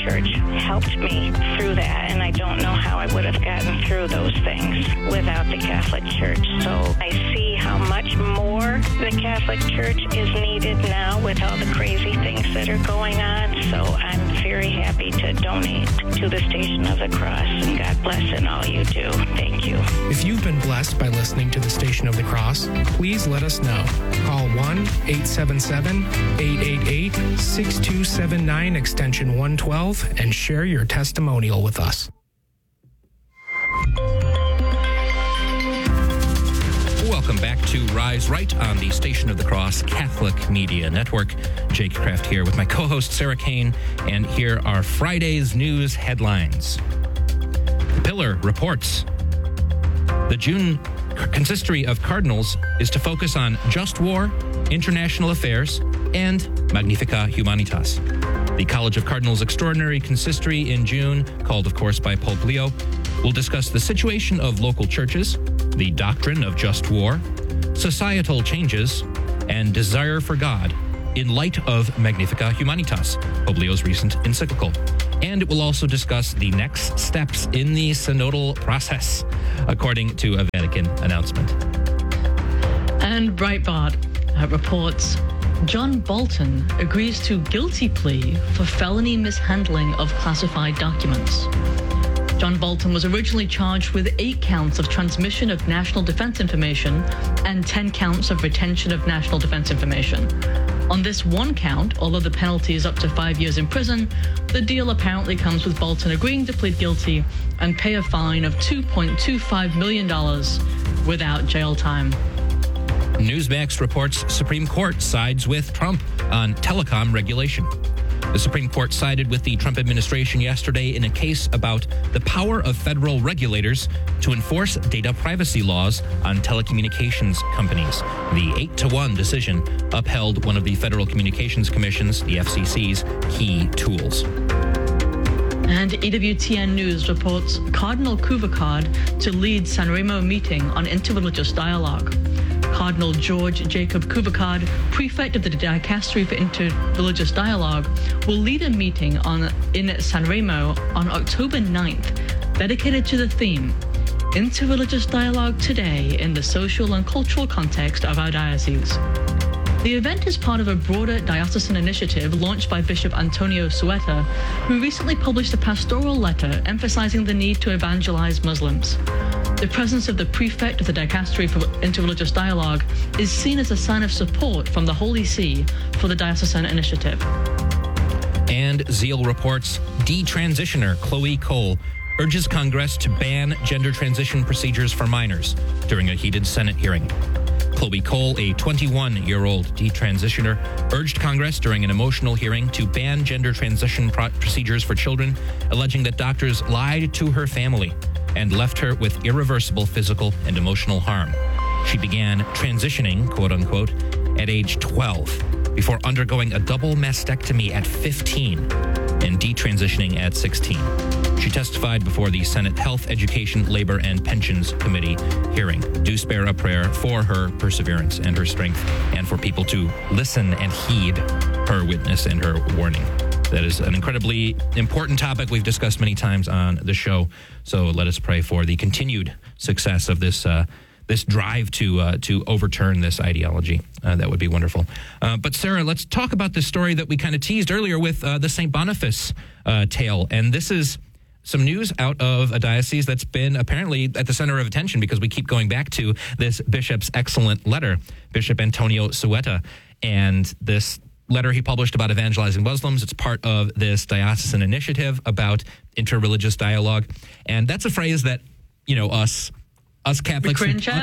Church helped me through that, and I don't know how I would have gotten through those things without the Catholic Church. So I see how much more the Catholic Church is needed now with all the crazy things that are going on. So I'm very happy to donate to the Station of the Cross, and God bless in all you do. Thank you. If you've been blessed by listening to the Station of the Cross, please let us know. Call 1-877-888-6279 extension 112 and share your testimonial with us. Welcome back to Rise Right on the Station of the Cross Catholic Media Network. Jake Kraft here with my co-host Sarah Kane, and here are Friday's news headlines. The Pillar reports the June consistory of cardinals is to focus on just war, international affairs, and Magnificat Humanitas. The College of Cardinals Extraordinary Consistory in June, called of course by Pope Leo, will discuss the situation of local churches, the doctrine of just war, societal changes, and desire for God in light of Magnificat Humanitas, Pope Leo's recent encyclical. And it will also discuss the next steps in the synodal process, according to a Vatican announcement. And Breitbart reports John Bolton agrees to guilty plea for felony mishandling of classified documents. John Bolton was originally charged with 8 counts of transmission of national defense information and 10 counts of retention of national defense information. On this one count, although the penalty is up to 5 years in prison, the deal apparently comes with Bolton agreeing to plead guilty and pay a fine of $2.25 million without jail time. Newsmax reports Supreme Court sides with Trump on telecom regulation. The Supreme Court sided with the Trump administration yesterday in a case about the power of federal regulators to enforce data privacy laws on telecommunications companies. The 8-1 decision upheld one of the Federal Communications Commission's, the FCC's, key tools. And EWTN News reports Cardinal Kuvakard to lead Sanremo meeting on interreligious dialogue. Cardinal George Jacob Kuvakard, prefect of the Dicastery for Interreligious Dialogue, will lead a meeting in Sanremo on October 9th, dedicated to the theme, Interreligious Dialogue Today in the Social and Cultural Context of Our Diocese. The event is part of a broader diocesan initiative launched by Bishop Antonio Sueta, who recently published a pastoral letter emphasizing the need to evangelize Muslims. The presence of the prefect of the Dicastery for Interreligious Dialogue is seen as a sign of support from the Holy See for the diocesan initiative. And Zeal reports detransitioner Chloe Cole urges Congress to ban gender transition procedures for minors during a heated Senate hearing. Chloe Cole, a 21-year-old detransitioner, urged Congress during an emotional hearing to ban gender transition procedures for children, alleging that doctors lied to her family and left her with irreversible physical and emotional harm. She began transitioning, quote-unquote, at age 12, before undergoing a double mastectomy at 15 and detransitioning at 16. She testified before the Senate Health, Education, Labor, and Pensions Committee hearing. Do spare a prayer for her perseverance and her strength, and for people to listen and heed her witness and her warning. That is an incredibly important topic we've discussed many times on the show. So let us pray for the continued success of this drive to overturn this ideology. That would be wonderful. But Sarah, let's talk about this story that we kind of teased earlier with the St. Boniface tale. And this is some news out of a diocese that's been apparently at the center of attention because we keep going back to this bishop's excellent letter, Bishop Antonio Sueta, and this letter he published about evangelizing Muslims. It's part of this diocesan initiative about interreligious dialogue. And that's a phrase that, you know, us Catholics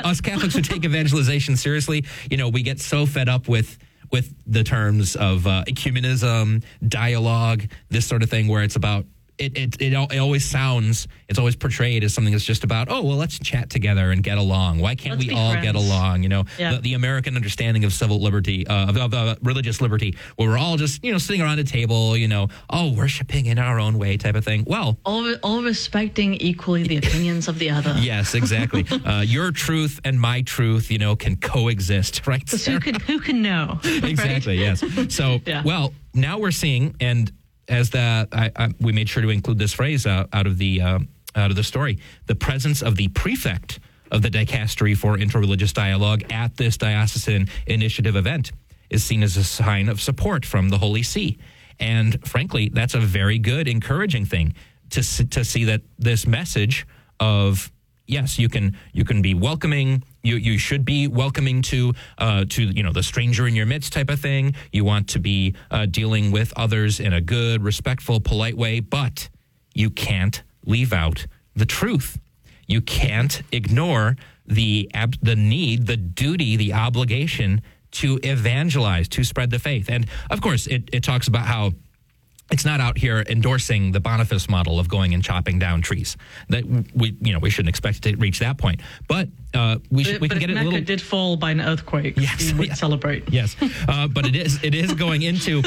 who take evangelization seriously, you know, we get so fed up with the terms of ecumenism, dialogue, this sort of thing, where it's about it always sounds, it's always portrayed as something that's just about, oh, well, let's chat together and get along. Why can't we all get along? You know, the American understanding of civil liberty, of religious liberty, where we're all just, you know, sitting around a table, you know, all worshiping in our own way type of thing. Well, all respecting equally the opinions of the other. Yes, exactly. Your truth and my truth, you know, can coexist, right? Who can know? Exactly, right? Yes. So, well, now we're seeing, and we made sure to include this phrase out of the story, the presence of the prefect of the Dicastery for Interreligious Dialogue at this diocesan initiative event is seen as a sign of support from the Holy See. And frankly, that's a very good, encouraging thing to see that this message of, yes, you can be welcoming. You should be welcoming to the stranger in your midst type of thing. You want to be dealing with others in a good, respectful, polite way, but you can't leave out the truth. You can't ignore the need, the duty, the obligation to evangelize, to spread the faith. And of course, it talks about how it's not out here endorsing the Boniface model of going and chopping down trees. That we shouldn't expect it to reach that point. But we can get it a little. Mecca did fall by an earthquake. Yes, we would celebrate. Yes, but it is going into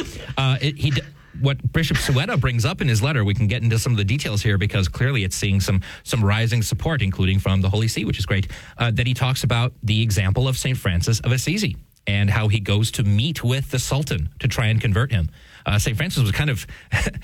what Bishop Sueta brings up in his letter. We can get into some of the details here because clearly it's seeing some rising support, including from the Holy See, which is great. That he talks about the example of St. Francis of Assisi and how he goes to meet with the Sultan to try and convert him. St. Francis was kind of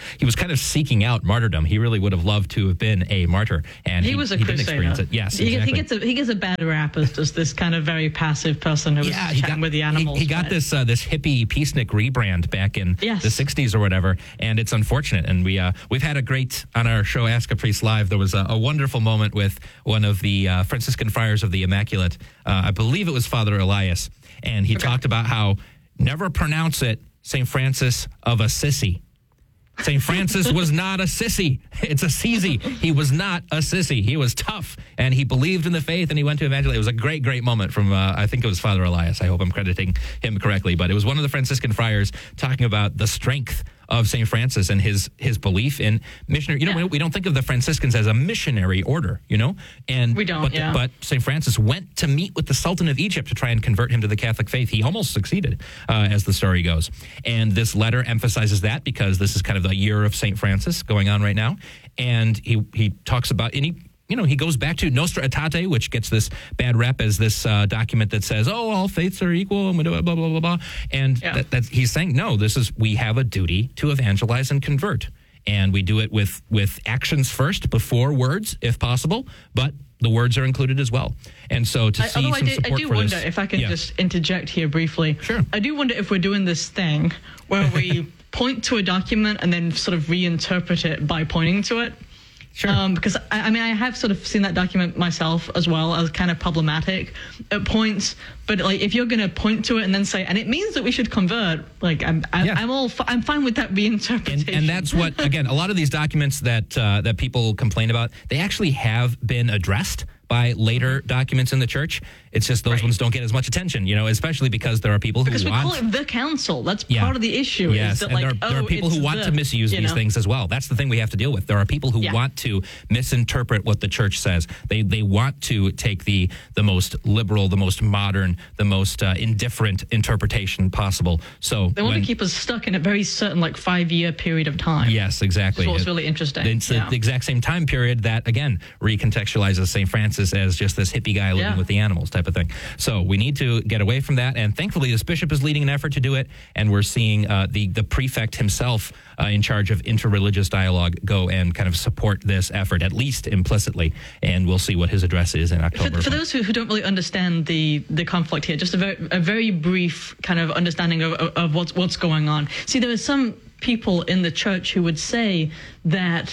seeking out martyrdom. He really would have loved to have been a martyr, and he was a crusader. Didn't experience it. Yes, exactly. He gets a bad rap as just this kind of very passive person who was chatting with the animals. He got this hippie peacenik rebrand back in the 60s or whatever, and it's unfortunate. And we've had a great, on our show Ask a Priest Live, there was a wonderful moment with one of the Franciscan friars of the Immaculate. I believe it was Father Elias, and he talked about how never pronounce it St. Francis of Assisi. St. Francis was not a sissy. It's a sissy. He was not a sissy. He was tough, and he believed in the faith, and he went to evangelize. It was a great, great moment from, I think it was Father Elias. I hope I'm crediting him correctly, but it was one of the Franciscan friars talking about the strength of St. Francis and his belief in missionary. We don't think of the Franciscans as a missionary order, and we don't. But St. Francis went to meet with the Sultan of Egypt to try and convert him to the Catholic faith. He almost succeeded, as the story goes. And this letter emphasizes that because this is kind of the year of St. Francis going on right now, and he talks about he goes back to Nostra Aetate, which gets this bad rep as this document that says, all faiths are equal, and blah, blah, blah, blah, blah. And that he's saying, no, we have a duty to evangelize and convert. And we do it with actions first before words, if possible, but the words are included as well. And so to see some support for this. I do wonder, if I can just interject here briefly. Sure. I do wonder if we're doing this thing where we point to a document and then sort of reinterpret it by pointing to it. Sure. Because I have sort of seen that document myself as well as kind of problematic at points. But like, if you're going to point to it and then say, and it means that we should convert, like I'm fine with that reinterpretation. And that's what, again, a lot of these documents that people complain about, they actually have been addressed by later documents in the church. It's just those ones don't get as much attention, especially because there are people who we call it the council. That's part of the issue. Yes, and there are people who want to misuse these things as well. That's the thing we have to deal with. There are people who want to misinterpret what the church says. They want to take the most liberal, the most modern, the most indifferent interpretation possible. So they want to keep us stuck in a very certain 5-year period of time. Yes, exactly. That's what's really interesting. It's the exact same time period that, again, recontextualizes St. Francis as just this hippie guy living with the animals type of thing. So we need to get away from that, and thankfully this bishop is leading an effort to do it, and we're seeing the prefect himself in charge of interreligious dialogue go and kind of support this effort, at least implicitly, and we'll see what his address is in October. For those who don't really understand the conflict here, just a very brief kind of understanding of what's going on. See, there are some people in the church who would say that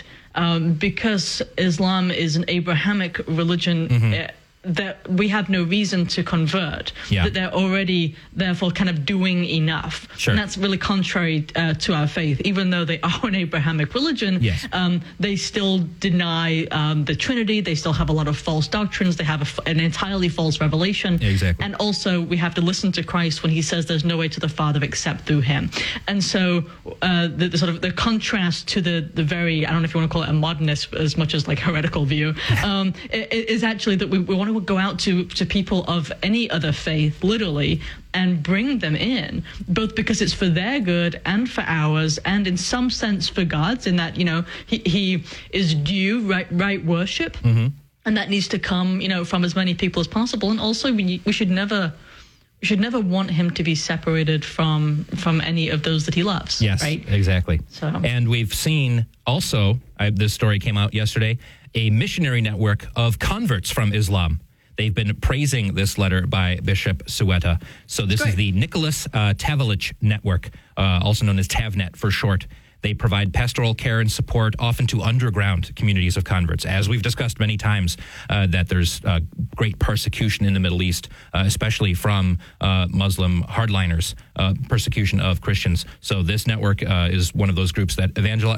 because Islam is an Abrahamic religion, that we have no reason to convert, that they're already, therefore, kind of doing enough. Sure. And that's really contrary to our faith. Even though they are an Abrahamic religion, they still deny the Trinity. They still have a lot of false doctrines. They have an entirely false revelation. Exactly. And also, we have to listen to Christ when he says there's no way to the Father except through him. And so the sort of the contrast to the very, I don't know if you want to call it a modernist as much as heretical view, is actually that we want to go out to people of any other faith, literally, and bring them in, both because it's for their good and for ours, and in some sense for God's, in that, he is due right worship, and that needs to come, from as many people as possible. And also, we should never should never want him to be separated from any of those that he loves. Yes, right? Exactly. So. And we've seen also, this story came out yesterday, a missionary network of converts from Islam. They've been praising this letter by Bishop Sueta. So this is the Nicholas Tavlich Network, also known as TavNet for short. They provide pastoral care and support often to underground communities of converts. As we've discussed many times, that there's great persecution in the Middle East, especially from Muslim hardliners, persecution of Christians. So this network is one of those groups that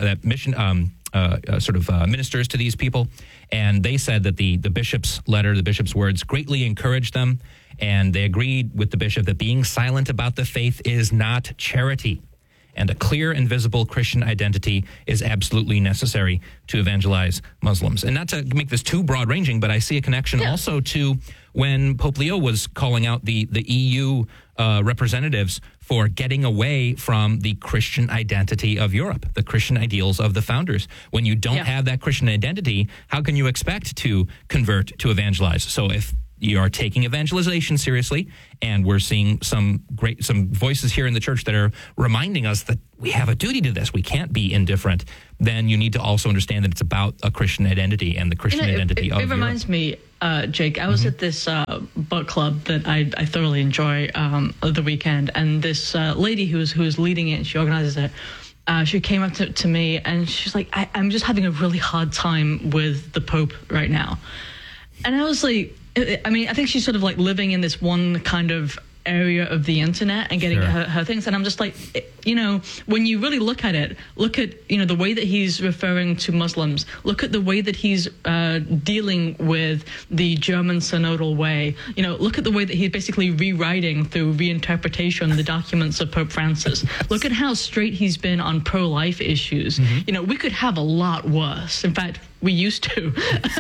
ministers to these people. And they said that the bishop's letter, the bishop's words, greatly encouraged them. And they agreed with the bishop that being silent about the faith is not charity. And a clear and visible Christian identity is absolutely necessary to evangelize Muslims. And not to make this too broad-ranging, but I see a connection also to when Pope Leo was calling out the EU representatives for getting away from the Christian identity of Europe, the Christian ideals of the founders. When you don't have that Christian identity, how can you expect to convert to evangelize? So if you are taking evangelization seriously, and we're seeing some voices here in the church that are reminding us that we have a duty to this. We can't be indifferent. Then you need to also understand that it's about a Christian identity and the Christian identity of Europe. It reminds me, Jake, I was at this book club that I thoroughly enjoy the weekend, and this lady who was leading it, and she organizes it, she came up to me, and she's like, I'm just having a really hard time with the Pope right now. And I was like, I mean, I think she's sort of like living in this one kind of area of the internet and getting her things. And I'm just like, when you really look at it, look at, the way that he's referring to Muslims, look at the way that he's dealing with the German synodal way, look at the way that he's basically rewriting through reinterpretation the documents of Pope Francis. Look at how straight he's been on pro-life issues. We could have a lot worse. In fact, we used to,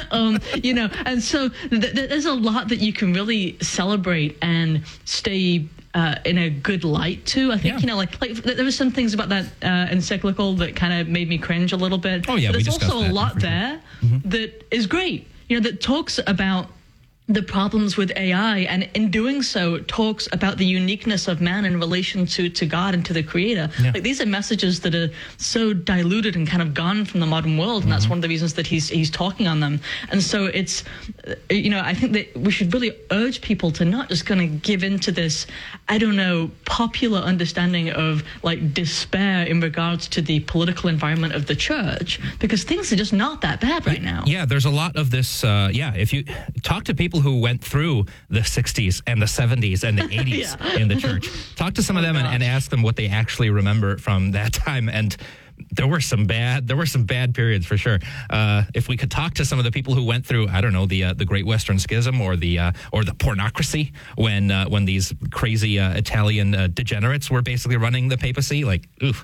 and so there's a lot that you can really celebrate and stay in a good light to. I think, like there were some things about that encyclical that kind of made me cringe a little bit. Oh, yeah, but there's also a lot there that is great, that talks about the problems with AI, and in doing so talks about the uniqueness of man in relation to God and to the Creator. Like, these are messages that are so diluted and kind of gone from the modern world, and that's one of the reasons that he's talking on them. And so it's, I think that we should really urge people to not just kind of give into this, popular understanding of like despair in regards to the political environment of the church, because things are just not that bad right now. Yeah, there's a lot of this. If you talk to people who went through the 60s and the 70s and the 80s in the church, talk to some of them and ask them what they actually remember from that time. And there were some bad periods for sure. If we could talk to some of the people who went through, the Great Western Schism or the pornocracy, when these crazy Italian degenerates were basically running the papacy, or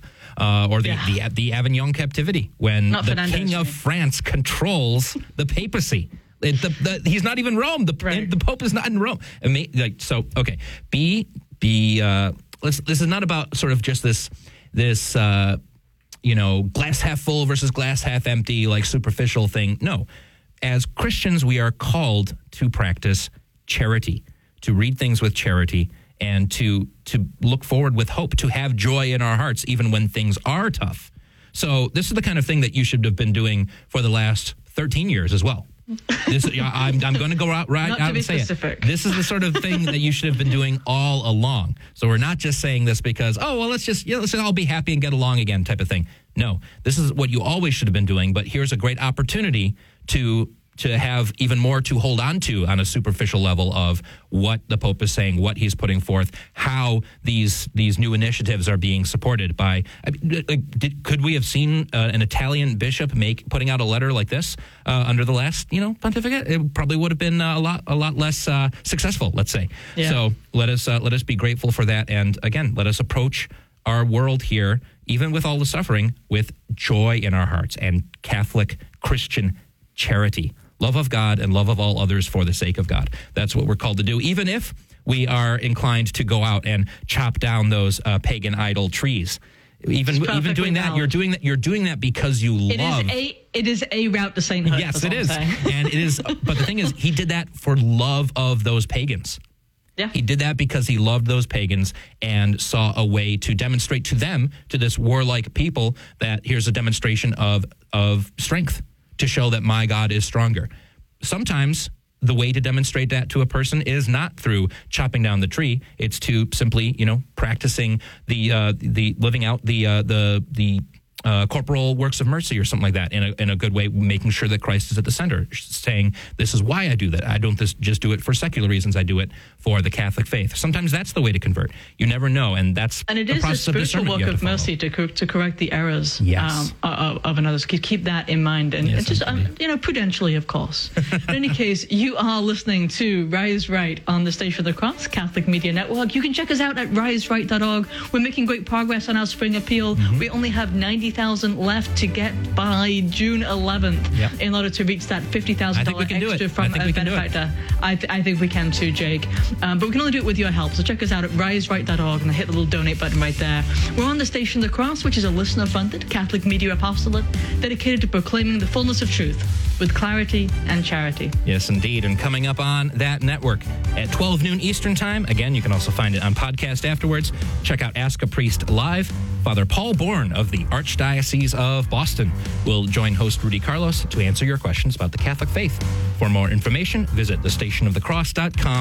the Avignon captivity, when the King of France controls the papacy. He's not even Rome. The Pope is not in Rome. This is not about sort of just this glass half full versus glass half empty, like superficial thing. No, as Christians, we are called to practice charity, to read things with charity, and to look forward with hope, to have joy in our hearts, even when things are tough. So this is the kind of thing that you should have been doing for the last 13 years as well. I'm going to go out and say it. This is the sort of thing that you should have been doing all along. So we're not just saying this because, let's all be happy and get along again type of thing. No, this is what you always should have been doing. But here's a great opportunity to have even more to hold on to on a superficial level of what the Pope is saying, what he's putting forth, how these new initiatives are being supported by. Could we have seen an Italian bishop putting out a letter like this under the last pontificate? It probably would have been a lot less successful, let's say. Yeah. So let us be grateful for that, and again, let us approach our world here, even with all the suffering, with joy in our hearts and Catholic Christian charity. Love of God and love of all others for the sake of God. That's what we're called to do, even if we are inclined to go out and chop down those pagan idol trees. Even doing that, you're doing that because you love. It is a route to sainthood. Yes, it is, and it is. But the thing is, he did that for love of those pagans. Yeah. He did that because he loved those pagans and saw a way to demonstrate to them, to this warlike people, that here's a demonstration of strength to show that my God is stronger. Sometimes the way to demonstrate that to a person is not through chopping down the tree. It's to simply, practicing the living out the corporal works of mercy or something like that in a good way, making sure that Christ is at the center, saying, this is why I do that. I don't just do it for secular reasons. I do it for the Catholic faith. Sometimes that's the way to convert. You never know, and that's and it the is a process of spiritual discernment work you have of to follow. mercy to correct the errors Yes. of another. Keep that in mind, and Yes, just indeed. prudentially, of course. In any case, you are listening to Rise Right on the Station of the Cross Catholic Media Network. You can check us out at riseright.org. We're making great progress on our spring appeal. Mm-hmm. We only have 90,000 left to get by June 11th Yep. in order to reach that $50,000 I think we can do it. extra from I think a we can do it. benefactor. I think we can too, Jake. But we can only do it with your help. So check us out at riseright.org and hit the little donate button right there. We're on the Station of the Cross, which is a listener-funded Catholic media apostolate dedicated to proclaiming the fullness of truth with clarity and charity. Yes, indeed. And coming up on that network at 12 noon Eastern Time. Again, you can also find it on podcast afterwards. Check out Ask a Priest Live. Father Paul Bourne of the Archdiocese of Boston will join host Rudy Carlos to answer your questions about the Catholic faith. For more information, visit thestationofthecross.com.